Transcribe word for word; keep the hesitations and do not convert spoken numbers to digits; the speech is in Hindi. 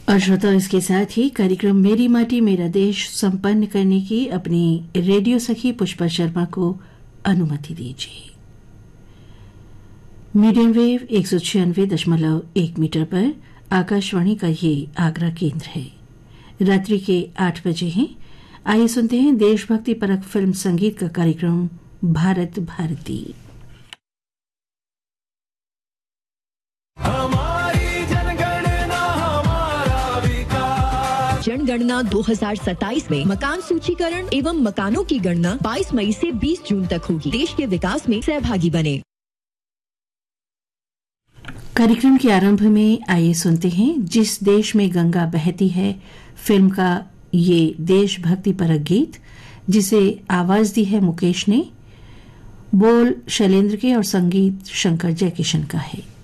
और श्रोता, इसके साथ ही कार्यक्रम मेरी माटी मेरा देश संपन्न करने की अपनी रेडियो सखी पुष्पा शर्मा को अनुमति दीजिए। मीडियम वेव एक सौ छियानवे दशमलव एक मीटर पर आकाशवाणी का ये आगरा केंद्र है। रात्रि के आठ बजे हैं। आइए सुनते हैं देशभक्ति परक फिल्म संगीत का कार्यक्रम भारत भारती। जनगणना दो हज़ार सत्ताईस में मकान सूचीकरण एवं मकानों की गणना बाईस मई से बीस जून तक होगी। देश के विकास में सहभागी बने। कार्यक्रम के आरंभ में आइए सुनते हैं जिस देश में गंगा बहती है फिल्म का ये देशभक्ति परक गीत, जिसे आवाज दी है मुकेश ने। बोल शैलेंद्र के और संगीत शंकर जयकिशन का है।